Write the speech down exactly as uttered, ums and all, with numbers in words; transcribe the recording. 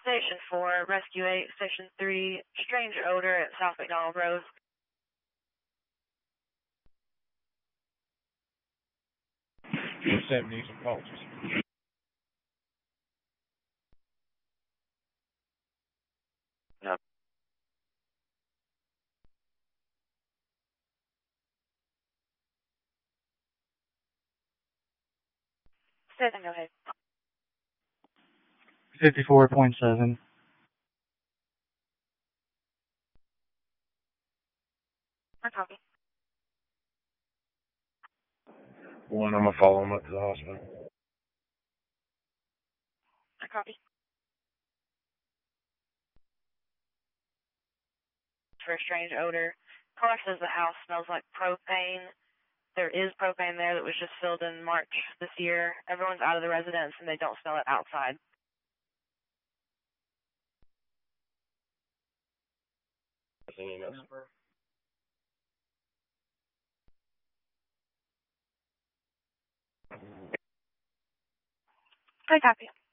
Station four, Rescue eight, Station three, strange odor at South McDonald Road. seventies and pulses. Yep. Station, go ahead. fifty-four point seven. I copy. One, I'm gonna follow him up to the hospital. I copy. For a strange odor. Caller says the house smells like propane. There is propane there that was just filled in March this year. Everyone's out of the residence and they don't smell it outside. I copy.